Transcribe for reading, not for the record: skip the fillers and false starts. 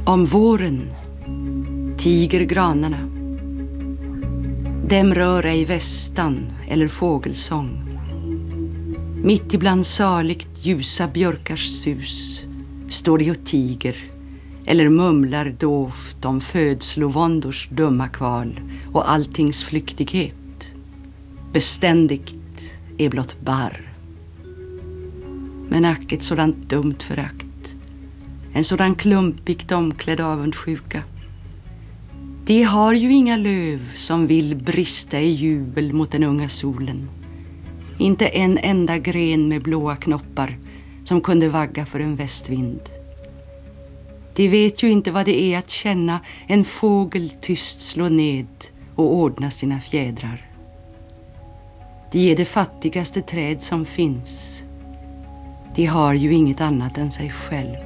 Om våren tiger granarna. Dem rör ej västan eller fågelsång. Mitt ibland saligt ljusa björkars sus står de och tiger eller mumlar dovt om födslovåndors dumma kval och alltings flyktighet. Beständigt är blott barr. Men ack, ett sådant dumt förakt, en sådan klumpigt omklädd avundsjuka. De har ju inga löv som vill brista i jubel mot den unga solen. Inte en enda gren med blåa knoppar som kunde vagga för en västvind. De vet ju inte vad det är att känna en fågel tyst slå ned och ordna sina fjädrar. De är det fattigaste träd som finns. De har ju inget annat än sig själv.